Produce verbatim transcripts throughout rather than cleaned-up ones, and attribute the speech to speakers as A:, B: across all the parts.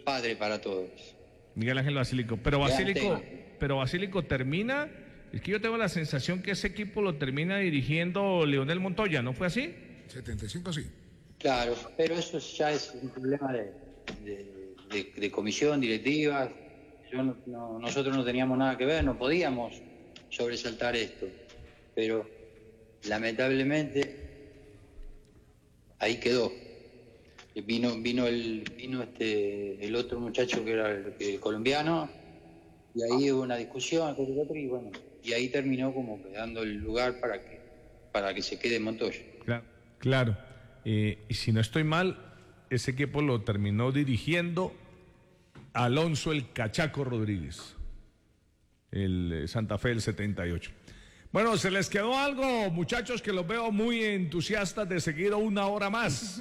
A: padre para todos.
B: Miguel Ángel Basílico. Pero Basílico, pero Basílico termina, es que yo tengo la sensación que ese equipo lo termina dirigiendo Leonel Montoya, ¿no fue así?
C: setenta y cinco sí.
A: Claro, pero eso ya es un problema de, de, de, de comisión directiva. Yo no, no, nosotros no teníamos nada que ver, no podíamos sobresaltar esto, pero lamentablemente ahí quedó. Vino, vino el, vino este, el otro muchacho que era el, el colombiano, y ahí hubo una discusión, y bueno, y ahí terminó como dando el lugar para que, para que se quede Montoya.
B: Claro, claro. Eh, y si no estoy mal, ese equipo lo terminó dirigiendo Alonso el Cachaco Rodríguez, el eh, Santa Fe del setenta y ocho. Bueno, ¿se les quedó algo, muchachos, que los veo muy entusiastas de seguir una hora más?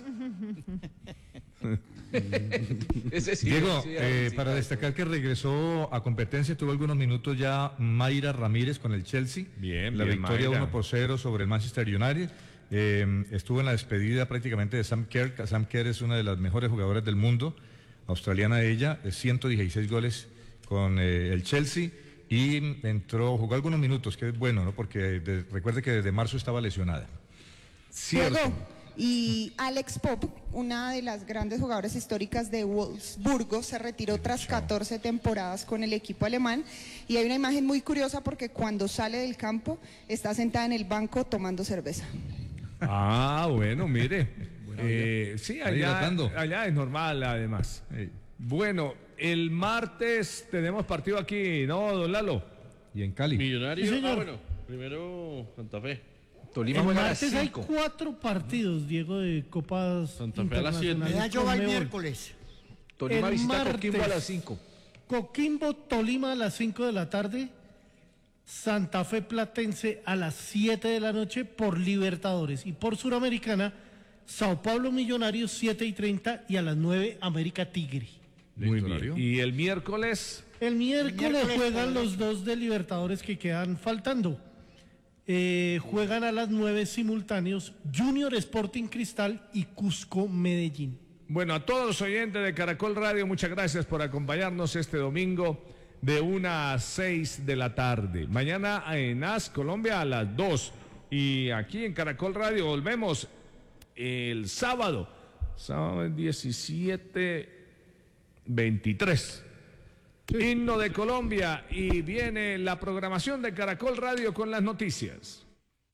D: Ese sí,
E: Diego,
D: sí,
E: eh,
D: sí,
E: para
D: sí,
E: destacar que regresó a competencia, tuvo algunos minutos ya Mayra Ramírez con el Chelsea.
B: Bien,
E: la
B: bien,
E: victoria
B: Mayra.
E: uno por cero sobre el Manchester United. Eh, estuvo en la despedida prácticamente de Sam Kerr. Sam Kerr es una de las mejores jugadoras del mundo, australiana ella, ciento dieciséis goles con eh, el Chelsea. Y entró, jugó algunos minutos, que es bueno, ¿no? Porque de, recuerde que desde marzo estaba lesionada.
B: Cierto.
F: Juego. Y Alex Pop, una de las grandes jugadoras históricas de Wolfsburgo, se retiró tras catorce temporadas con el equipo alemán. Y hay una imagen muy curiosa porque cuando sale del campo está sentada en el banco tomando cerveza.
B: Ah, bueno, mire. Eh, sí, allá,
E: hidratando.
B: allá es normal, además.
E: Eh,
B: Bueno, el martes tenemos partido aquí, ¿no, don Lalo?
E: y en Cali.
G: Millonarios.
H: Sí, señor.
G: Ah, bueno, primero Santa Fe.
D: Tolima
H: El
D: juega a las
H: martes hay
D: cinco.
H: cuatro partidos, Diego, de Copas
G: Santa Fe a las siete.
H: Internacionales.
I: Ya yo va el
H: Conmebol.
I: miércoles.
D: Tolima
H: el
D: visita a
H: martes.
D: Coquimbo a las cinco.
H: Coquimbo, Tolima a las cinco de la tarde. Santa Fe Platense a las siete de la noche por Libertadores. Y por Suramericana, Sao Paulo Millonarios siete y treinta y a las nueve América Tigre.
B: Muy
E: Listo,
B: bien.
E: Darío.
B: Y el miércoles,
H: El miércoles,
I: miércoles
H: juegan
I: juegan.
H: los dos de Libertadores que quedan faltando. Eh, juegan a las nueve simultáneos Junior Sporting Cristal y Cusco Medellín.
B: bueno, a todos los oyentes de Caracol Radio, muchas gracias por acompañarnos este domingo de una a seis de la tarde. Mañana en A S Colombia a las dos. Y aquí en Caracol Radio volvemos el sábado, sábado diecisiete veintitrés. Himno de Colombia y viene la programación de Caracol Radio con las noticias.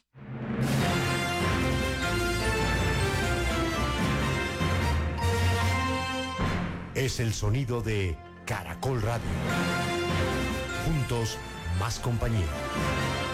J: Es el sonido de Caracol Radio. Juntos, más compañía.